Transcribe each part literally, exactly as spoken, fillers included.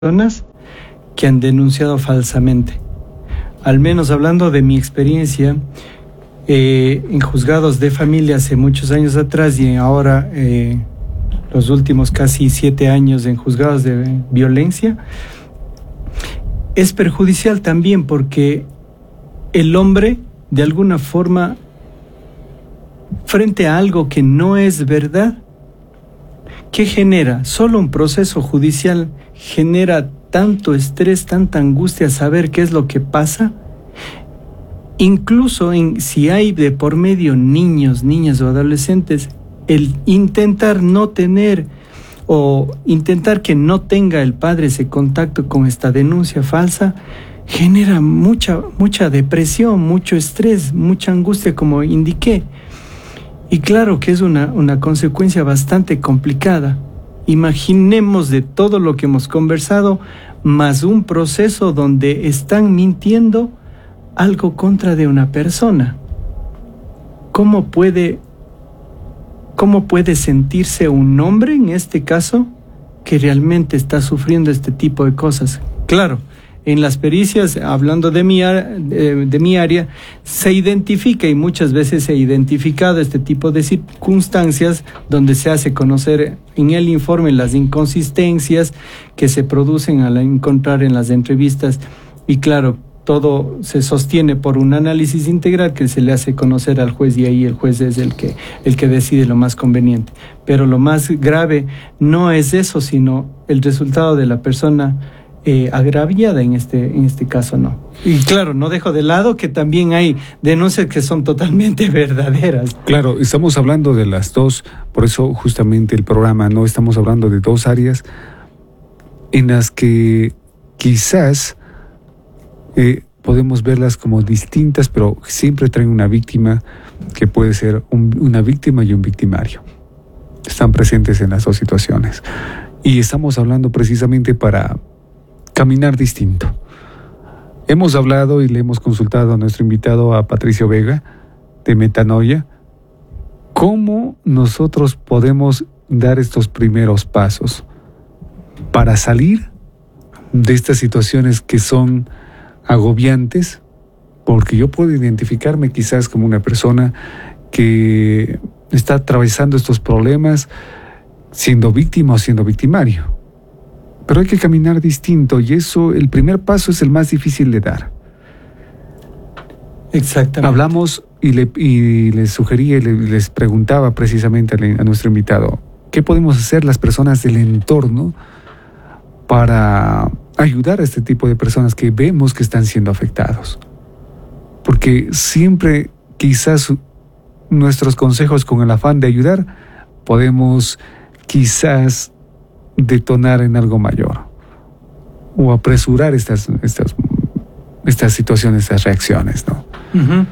personas que han denunciado falsamente. Al menos hablando de mi experiencia, eh, en juzgados de familia hace muchos años atrás y ahora eh, los últimos casi siete años en juzgados de violencia, es perjudicial también porque el hombre, de alguna forma, frente a algo que no es verdad, ¿qué genera? Solo un proceso judicial genera tanto estrés, tanta angustia saber qué es lo que pasa. Incluso en, si hay de por medio niños, niñas o adolescentes, el intentar no tener o intentar que no tenga el padre ese contacto con esta denuncia falsa genera mucha, mucha depresión, mucho estrés, mucha angustia, como indiqué. Y claro que es una, una consecuencia bastante complicada. Imaginemos de todo lo que hemos conversado, más un proceso donde están mintiendo algo contra de una persona. ¿Cómo puede, cómo puede sentirse un hombre en este caso que realmente está sufriendo este tipo de cosas? Claro, en las pericias, hablando de mi, de, de mi área, se identifica y muchas veces se ha identificado este tipo de circunstancias donde se hace conocer en el informe las inconsistencias que se producen al encontrar en las entrevistas. Y claro, todo se sostiene por un análisis integral que se le hace conocer al juez y ahí el juez es el que, el que decide lo más conveniente. Pero lo más grave no es eso, sino el resultado de la persona Eh, agraviada en este, en este caso, no. Y claro, no dejo de lado que también hay denuncias que son totalmente verdaderas. Claro, estamos hablando de las dos, por eso justamente el programa, ¿no? Estamos hablando de dos áreas en las que quizás eh, podemos verlas como distintas, pero siempre traen una víctima que puede ser un, una víctima y un victimario. Están presentes en las dos situaciones. Y estamos hablando precisamente para caminar distinto. Hemos hablado y le hemos consultado a nuestro invitado, a Patricio Vega, de Metanoia, cómo nosotros podemos dar estos primeros pasos para salir de estas situaciones que son agobiantes, porque yo puedo identificarme quizás como una persona que está atravesando estos problemas siendo víctima o siendo victimario. Pero hay que caminar distinto y eso, el primer paso es el más difícil de dar. Exactamente. Hablamos y le, y les sugería y le, les preguntaba precisamente a, a nuestro invitado, ¿qué podemos hacer las personas del entorno para ayudar a este tipo de personas que vemos que están siendo afectados? Porque siempre quizás nuestros consejos con el afán de ayudar podemos quizás detonar en algo mayor o apresurar estas, estas, estas situaciones, estas reacciones, ¿no? Uh-huh.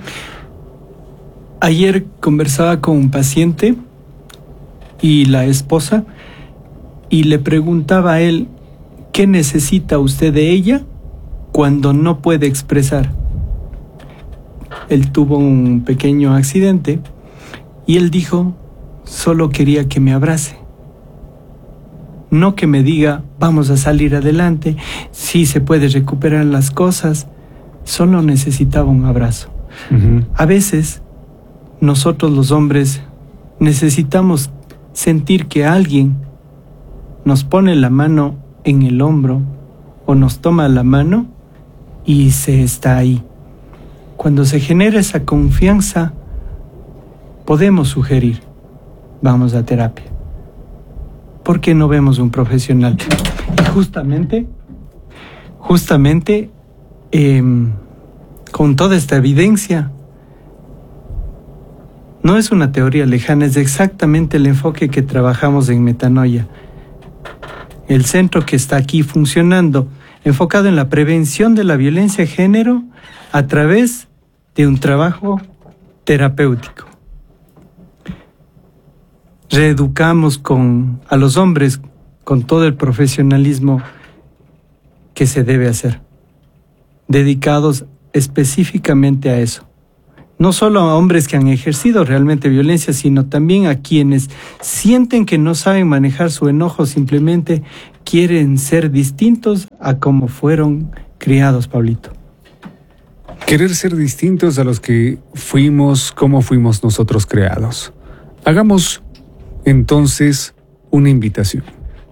Ayer conversaba con un paciente y la esposa y le preguntaba a él ¿qué necesita usted de ella cuando no puede expresar? Él tuvo un pequeño accidente y él dijo, solo quería que me abrace. No que me diga, vamos a salir adelante, sí se puede recuperar las cosas. Solo necesitaba un abrazo. Uh-huh. A veces, nosotros los hombres necesitamos sentir que alguien nos pone la mano en el hombro o nos toma la mano y se está ahí. Cuando se genera esa confianza, podemos sugerir, vamos a terapia. ¿Por qué no vemos un profesional? Y justamente, justamente, eh, con toda esta evidencia, no es una teoría lejana, es exactamente el enfoque que trabajamos en Metanoia. El centro que está aquí funcionando, enfocado en la prevención de la violencia de género a través de un trabajo terapéutico. Reeducamos con, a los hombres con todo el profesionalismo que se debe hacer, dedicados específicamente a eso. No solo a hombres que han ejercido realmente violencia, sino también a quienes sienten que no saben manejar su enojo, simplemente quieren ser distintos a como fueron criados, Pablito. Querer ser distintos a los que fuimos, como fuimos nosotros creados. Hagamos entonces una invitación.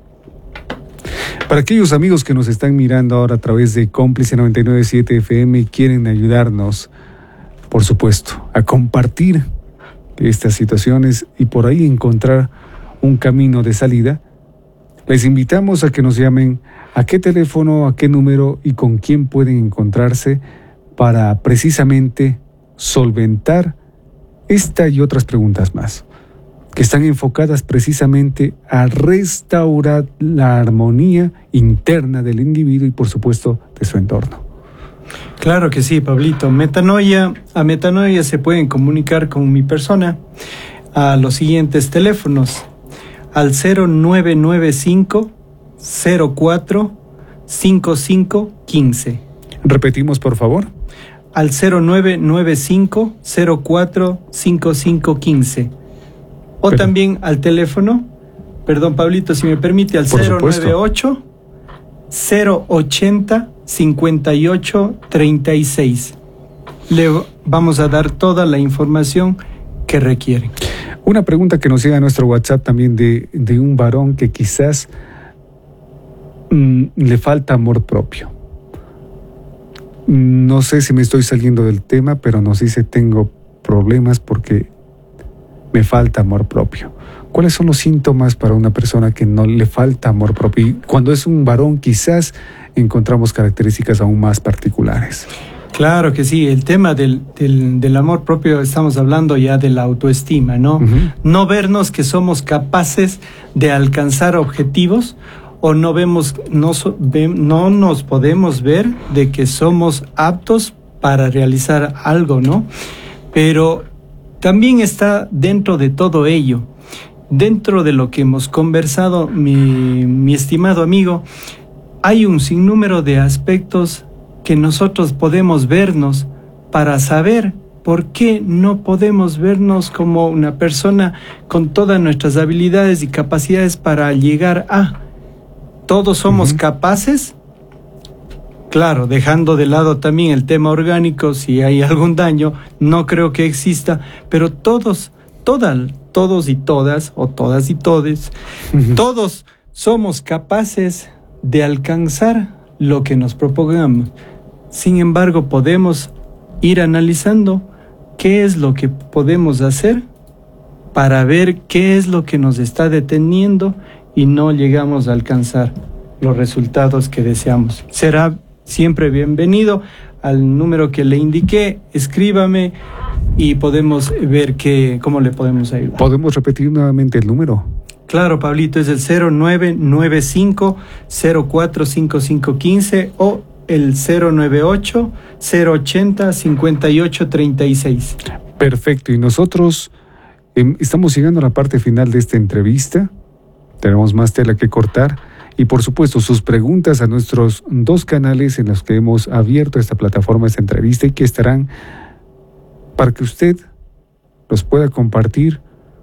Para aquellos amigos que nos están mirando ahora a través de Cómplice noventa y nueve punto siete F M y quieren ayudarnos, por supuesto, a compartir estas situaciones y por ahí encontrar un camino de salida, les invitamos a que nos llamen a qué teléfono, a qué número y con quién pueden encontrarse para precisamente solventar esta y otras preguntas más, que están enfocadas precisamente a restaurar la armonía interna del individuo y por supuesto de su entorno. Claro que sí, Pablito. Metanoia, a Metanoia se pueden comunicar con mi persona a los siguientes teléfonos: al cero nueve nueve cinco, cero cuatro, cinco cinco uno cinco. Repetimos, por favor. Al cero nueve nueve cinco, cero cuatro, cinco cinco uno cinco. O Pero, también al teléfono, perdón, Pablito, si me permite, al cero nueve ocho, cero ochenta, cincuenta y ocho, treinta y seis. Le vamos a dar toda la información que requieren. Una pregunta que nos llega a nuestro WhatsApp también de, de un varón que quizás mmm, le falta amor propio. No sé si me estoy saliendo del tema, pero nos dice: tengo problemas porque me falta amor propio. ¿Cuáles son los síntomas para una persona que no le falta amor propio? Y cuando es un varón, quizás encontramos características aún más particulares. Claro que sí, el tema del, del, del amor propio, estamos hablando ya de la autoestima, ¿no? Uh-huh. No vernos que somos capaces de alcanzar objetivos, o no vemos, no, ve, no nos podemos ver de que somos aptos para realizar algo, ¿no? Pero también está dentro de todo ello, dentro de lo que hemos conversado, mi, mi estimado amigo, hay un sinnúmero de aspectos que nosotros podemos vernos para saber por qué no podemos vernos como una persona con todas nuestras habilidades y capacidades para llegar a. ¿Todos somos uh-huh. capaces? Claro, dejando de lado también el tema orgánico, si hay algún daño, no creo que exista, pero todos, todas, todos y todas, o todas y todes, uh-huh. todos somos capaces de alcanzar lo que nos propongamos. Sin embargo, podemos ir analizando qué es lo que podemos hacer para ver qué es lo que nos está deteniendo y no llegamos a alcanzar los resultados que deseamos. Será siempre bienvenido al número que le indiqué, escríbame y podemos ver qué, cómo le podemos ayudar. ¿Podemos repetir nuevamente el número? Claro, Pablito, es el cero nueve nueve cinco, cero cuatro cinco cinco uno cinco o el cero nueve ocho, cero ochenta, cincuenta y ocho, treinta y seis. Perfecto, y nosotros eh, estamos llegando a la parte final de esta entrevista. Tenemos más tela que cortar y por supuesto sus preguntas a nuestros dos canales en los que hemos abierto esta plataforma, esta entrevista, y que estarán para que usted los pueda compartir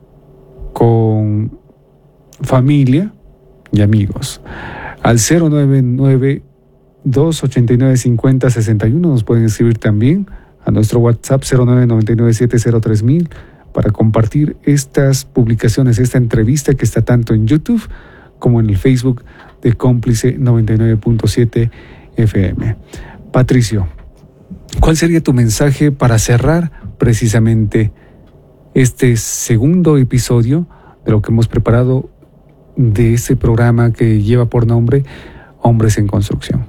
con familia y amigos. Al cero nueve nueve, dos ochenta y nueve, cincuenta, sesenta y uno nos pueden escribir también a nuestro WhatsApp cero nueve nueve nueve siete cero tres mil para compartir estas publicaciones, esta entrevista que está tanto en YouTube como en el Facebook de Cómplice noventa y nueve punto siete F M. Patricio, ¿cuál sería tu mensaje para cerrar precisamente este segundo episodio de lo que hemos preparado de este programa que lleva por nombre Hombres en Construcción?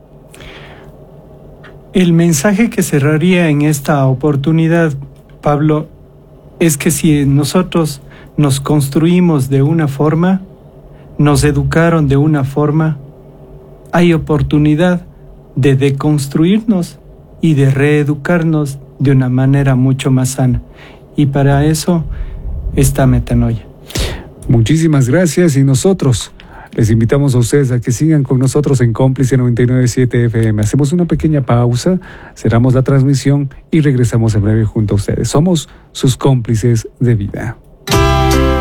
El mensaje que cerraría en esta oportunidad, Pablo, es que si nosotros nos construimos de una forma, nos educaron de una forma, hay oportunidad de deconstruirnos y de reeducarnos de una manera mucho más sana. Y para eso está Metanoia. Muchísimas gracias, y nosotros les invitamos a ustedes a que sigan con nosotros en Cómplice noventa y nueve punto siete F M. Hacemos una pequeña pausa, cerramos la transmisión y regresamos en breve junto a ustedes. Somos sus cómplices de vida.